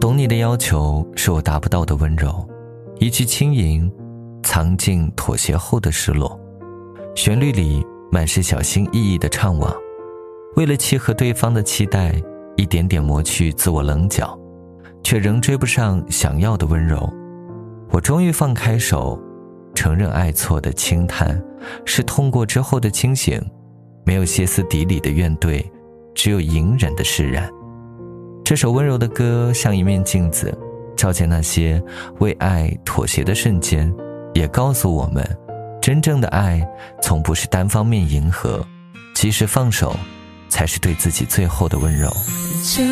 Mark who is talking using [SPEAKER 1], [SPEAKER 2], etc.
[SPEAKER 1] 懂你的要求是我达不到的温柔，一句轻吟，藏进妥协后的失落。旋律里满是小心翼翼的怅惘，为了契合对方的期待，一点点磨去自我棱角，却仍追不上想要的温柔。我终于放开手，承认爱错的轻叹是痛过之后的清醒，没有歇斯底里的怨怼，只有隐忍的释然。这首温柔的歌像一面镜子，照见那些为爱妥协的瞬间，也告诉我们，真正的爱从不是单方面迎合，及时放手才是对自己最后的温柔。
[SPEAKER 2] 就